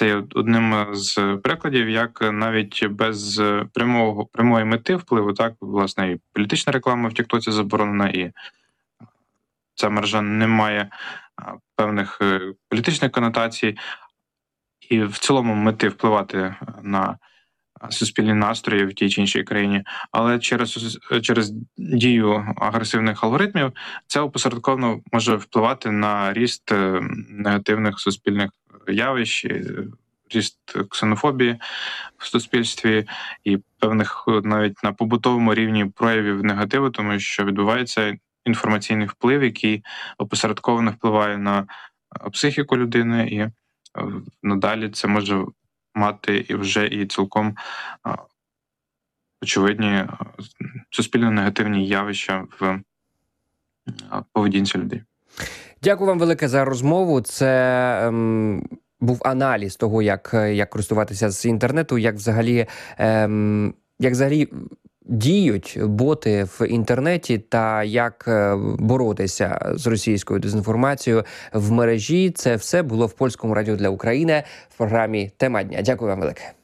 Це є одним з прикладів, як навіть без прямої мети впливу, так, власне, і політична реклама в Тіктоці заборонена, і ця мережа не має певних політичних конотацій, і в цілому мети впливати на суспільні настрої в тій чи іншій країні, але через дію агресивних алгоритмів це опосередковано може впливати на ріст негативних суспільних явищ, ріст ксенофобії в суспільстві і певних навіть на побутовому рівні проявів негативу, тому що відбувається інформаційний вплив, який опосередковано впливає на психіку людини, і надалі це може мати і вже і цілком очевидні суспільно негативні явища в поведінці людей. Дякую вам велике за розмову. Це був аналіз того, як користуватися з інтернету, як взагалі діють боти в інтернеті та як боротися з російською дезінформацією в мережі. Це все було в Польському радіо для України в програмі «Тема дня». Дякую вам велике.